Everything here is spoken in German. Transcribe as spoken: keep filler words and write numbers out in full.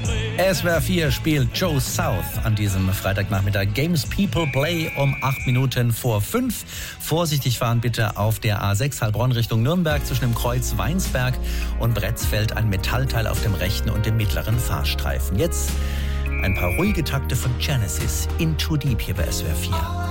S W R vier spielt Joe South an diesem Freitagnachmittag. Games People Play um acht Minuten vor fünf. Vorsichtig fahren bitte auf der A sechs Heilbronn Richtung Nürnberg zwischen dem Kreuz Weinsberg und Bretzfeld. Ein Metallteil auf dem rechten und dem mittleren Fahrstreifen. Jetzt ein paar ruhige Takte von Genesis. Into Deep hier bei S W R vier.